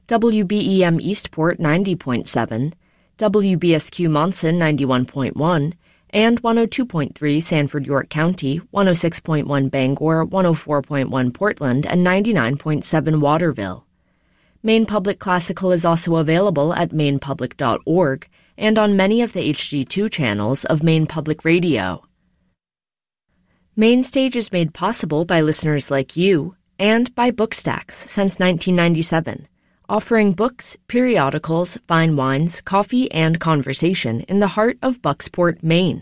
WBEM Eastport 90.7, WBSQ Monson 91.1, and 102.3 Sanford York County, 106.1 Bangor, 104.1 Portland, and 99.7 Waterville. Maine Public Classical is also available at mainpublic.org and on many of the HD2 channels of Maine Public Radio. Mainstage is made possible by listeners like you and by Bookstacks since 1997, offering books, periodicals, fine wines, coffee, and conversation in the heart of Bucksport, Maine.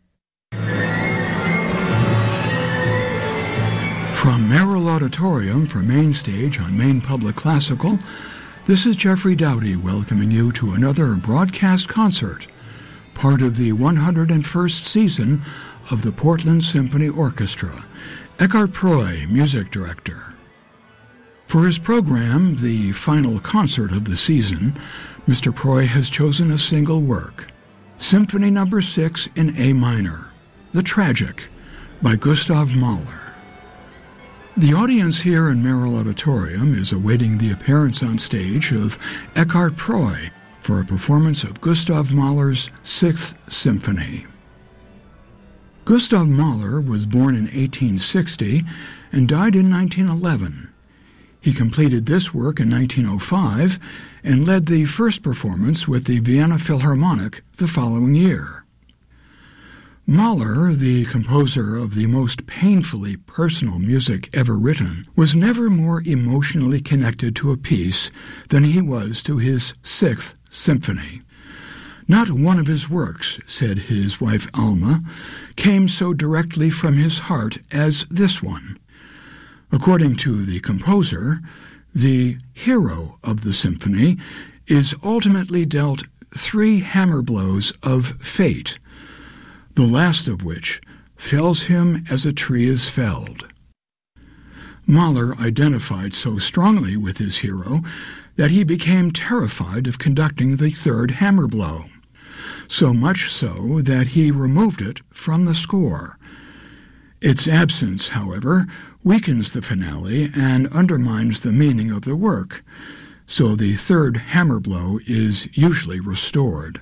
From Merrill Auditorium for Mainstage on Maine Public Classical, this is Jeffrey Dowdy welcoming you to another broadcast concert, part of the 101st season of the Portland Symphony Orchestra. Eckhart Proy, music director. For his program, the final concert of the season, Mr. Proy has chosen a single work, Symphony No. 6 in A minor, The Tragic, by Gustav Mahler. The audience here in Merrill Auditorium is awaiting the appearance on stage of Eckhart Proy for a performance of Gustav Mahler's Sixth Symphony. Gustav Mahler was born in 1860 and died in 1911. He completed this work in 1905 and led the first performance with the Vienna Philharmonic the following year. Mahler, the composer of the most painfully personal music ever written, was never more emotionally connected to a piece than he was to his Sixth Symphony. Not one of his works, said his wife Alma, came so directly from his heart as this one. According to the composer, the hero of the symphony is ultimately dealt 3 hammer blows of fate, the last of which fells him as a tree is felled. Mahler identified so strongly with his hero that he became terrified of conducting the 3rd hammer blow, so much so that he removed it from the score. Its absence, however, weakens the finale and undermines the meaning of the work, so the 3rd hammer blow is usually restored.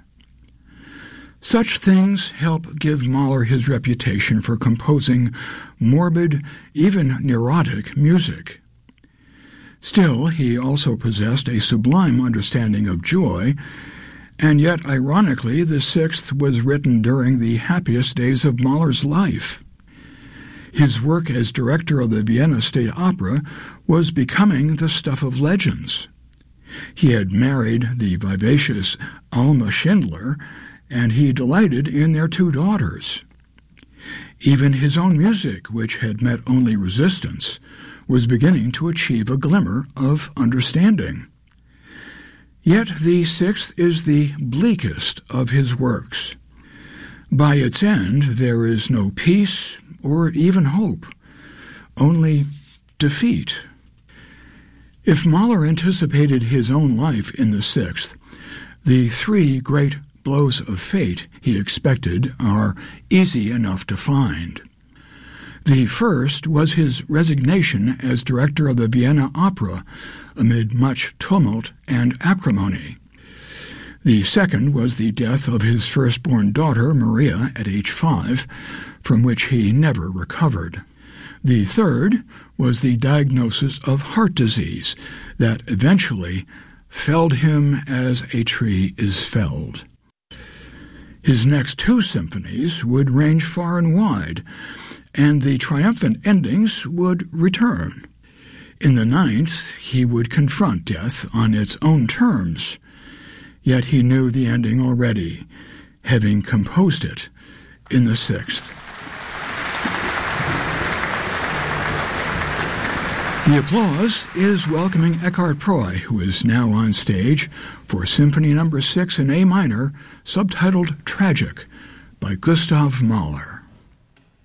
Such things help give Mahler his reputation for composing morbid, even neurotic music. Still, he also possessed a sublime understanding of joy, and yet, ironically, the 6th was written during the happiest days of Mahler's life. His work as director of the Vienna State Opera was becoming the stuff of legends. He had married the vivacious Alma Schindler, and he delighted in their 2 daughters. Even his own music, which had met only resistance, was beginning to achieve a glimmer of understanding. Yet the 6th is the bleakest of his works. By its end, there is no peace or even hope, only defeat. If Mahler anticipated his own life in the 6th, the 3 great blows of fate he expected are easy enough to find. The first was his resignation as director of the Vienna Opera amid much tumult and acrimony. The second was the death of his firstborn daughter, Maria, at age 5, from which he never recovered. The third was the diagnosis of heart disease that eventually felled him as a tree is felled. His next 2 symphonies would range far and wide, and the triumphant endings would return. In the 9th, he would confront death on its own terms, yet he knew the ending already, having composed it in the 6th. The applause is welcoming Eckhart Proy, who is now on stage for Symphony No. 6 in A minor, subtitled Tragic, by Gustav Mahler.